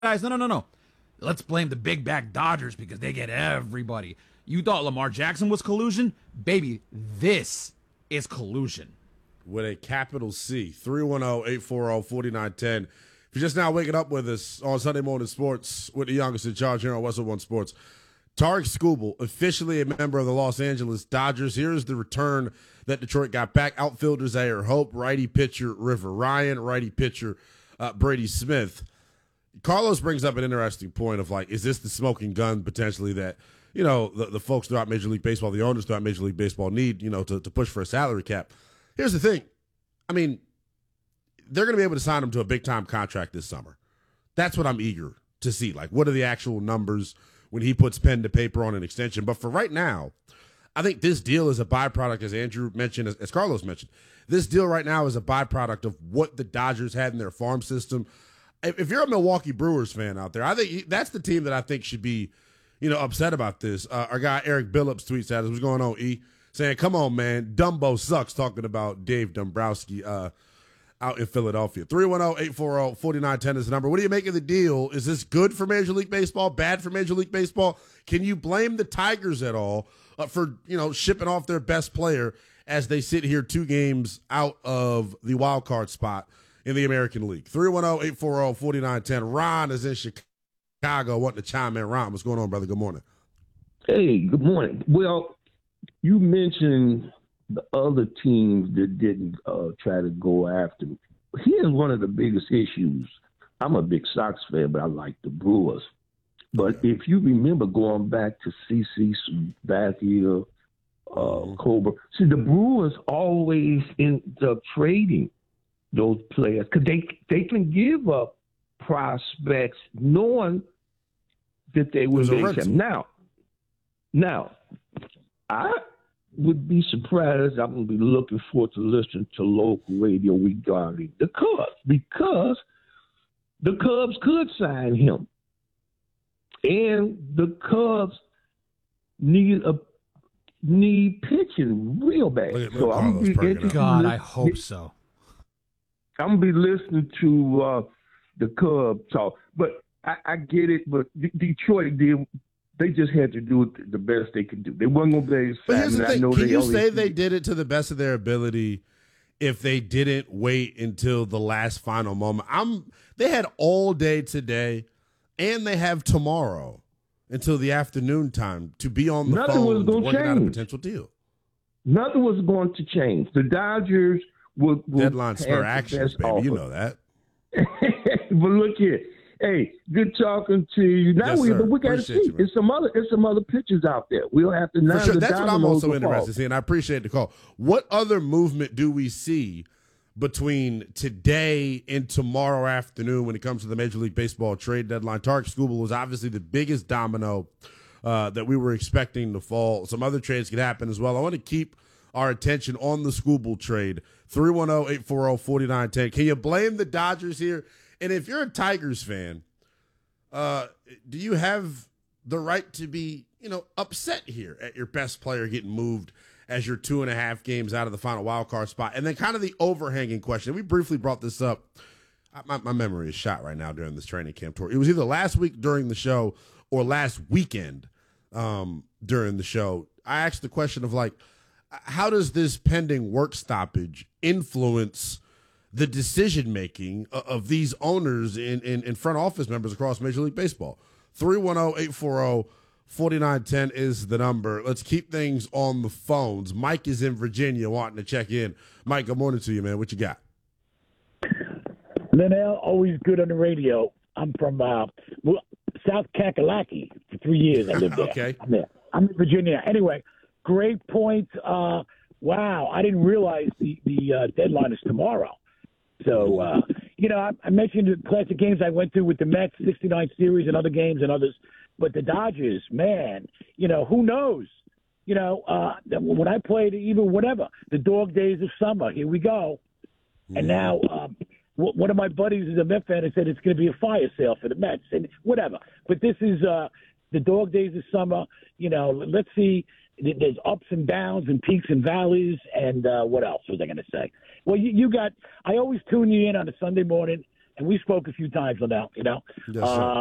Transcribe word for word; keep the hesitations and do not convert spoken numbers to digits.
guys, no, no, no, no. Let's blame the big back Dodgers because they get everybody. You thought Lamar Jackson was collusion? Baby, this is collusion. With a capital C, three one zero, eight four zero, four nine one zero. If you're just now waking up with us on Sunday Morning Sports with the youngest in charge here on Westwood One Sports, Tarik Skubal, officially a member of the Los Angeles Dodgers. Here's the return that Detroit got back. Outfielder Zaire Hope, righty pitcher River Ryan, righty pitcher uh, Brady Smith. Carlos brings up an interesting point of, like, is this the smoking gun potentially that, you know, the, the folks throughout Major League Baseball, the owners throughout Major League Baseball need, you know, to, to push for a salary cap? Here's the thing. I mean, they're going to be able to sign him to a big-time contract this summer. That's what I'm eager to see. Like, what are the actual numbers when he puts pen to paper on an extension? But for right now, I think this deal is a byproduct, as Andrew mentioned, as, as Carlos mentioned. This deal right now is a byproduct of what the Dodgers had in their farm system. If, if you're a Milwaukee Brewers fan out there, I think that's the team that I think should be, you know, upset about this. Uh, our guy Eric Billups tweets at us, what's going on, E? Saying, come on, man, Dumbo sucks, talking about Dave Dombrowski uh, out in Philadelphia. three one zero, eight four zero, four nine one zero is the number. What do you make of the deal? Is this good for Major League Baseball, bad for Major League Baseball? Can you blame the Tigers at all uh, for, you know, shipping off their best player as they sit here two games out of the wild card spot in the American League? three one zero, eight four zero, four nine one zero. Ron is in Chicago wanting to chime in. Ron, what's going on, brother? Good morning. Hey, good morning. Well, you mentioned the other teams that didn't uh, try to go after me. Here's one of the biggest issues. I'm a big Sox fan, but I like the Brewers. But if you remember going back to C C Sabathia, uh, Cobra, see, the Brewers always end up trading those players because they, they can give up prospects knowing that they will make them. Now, now, I would be surprised. I'm going to be looking forward to listening to local radio regarding the Cubs because the Cubs could sign him. And the Cubs need a need pitching real bad. Look at, so I'm Carlos be interested God, to I hope so. I'm going to be listening to uh, the Cubs talk. But I, I get it, but D- Detroit did. They just had to do it the best they could do. They weren't going to be able to But sign here's the it. I thing. know Can they you only- say they did it to the best of their ability if they didn't wait until the last final moment? I'm. They had all day today, and they have tomorrow until the afternoon time to be on the Nothing was phone gonna working out a change. potential deal. Nothing was going to change. The Dodgers would, would Deadline spur have the actions, best baby. You offer. know that. But look here. Hey, good talking to you. Now Yes, we, sir. but we got to Appreciate see. you, man. There's some other, there's some other pitchers out there. We'll have to. For now sure. the That's what I'm dominoes also will interested fall. in seeing. I appreciate the call. What other movement do we see between today and tomorrow afternoon when it comes to the Major League Baseball trade deadline? Tarik Skubal was obviously the biggest domino uh, that we were expecting to fall. Some other trades could happen as well. I want to keep our attention on the Skubal trade. three one zero, eight four zero, four nine one zero. Can you blame the Dodgers here? And if you're a Tigers fan, uh, do you have the right to be, you know, upset here at your best player getting moved as you're two and a half games out of the final wild card spot? And then kind of the overhanging question. We briefly brought this up. My, my memory is shot right now during this training camp tour. It was either last week during the show or last weekend um, during the show. I asked the question of, like, how does this pending work stoppage influence the decision-making of these owners and in, in, in front office members across Major League Baseball? three one zero, eight four zero, four nine one zero is the number. Let's keep things on the phones. Mike is in Virginia wanting to check in. Mike, good morning to you, man. What you got? Linnell, always good on the radio. I'm from uh, well, South Kakalaki. For three years I lived there. Okay. I'm there. I'm in Virginia. Anyway, great point. Uh, wow, I didn't realize the, the uh, deadline is tomorrow. So, uh, you know, I, I mentioned the classic games I went to with the Mets, sixty-nine series and other games and others. But the Dodgers, man, you know, who knows? You know, uh, when I played, even whatever, the dog days of summer, here we go. And now um, w- one of my buddies is a Met fan and said it's going to be a fire sale for the Mets and whatever. But this is uh, the dog days of summer. You know, let's see. There's ups and downs and peaks and valleys. And uh, what else was I going to say? Well, you, you got – I always tune you in on a Sunday morning and we spoke a few times on that. You know, Yes, sir. uh,